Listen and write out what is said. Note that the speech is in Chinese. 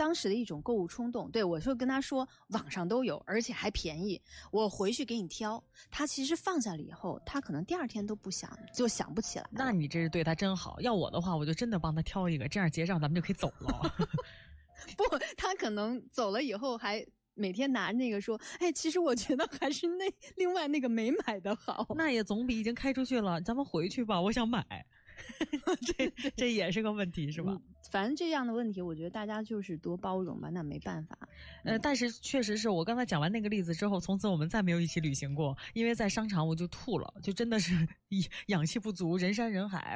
当时的一种购物冲动。对，我就跟他说网上都有，而且还便宜，我回去给你挑。他其实放下了以后，他可能第2天都就想不起来。 那你这是对他真好，要我的话我就真的帮他挑一个，这样结账咱们就可以走了。 不，他可能走了以后还每天拿那个说，哎，其实我觉得还是另外那个没买的好。 那也总比已经开出去了，咱们回去吧，我想买。这也是个问题是吧？ 反正这样的问题我觉得大家就是多包容吧，那没办法。 但是确实是我刚才讲完那个例子之后，从此我们再没有一起旅行过，因为在商场我就吐了，就真的是氧气不足，人山人海，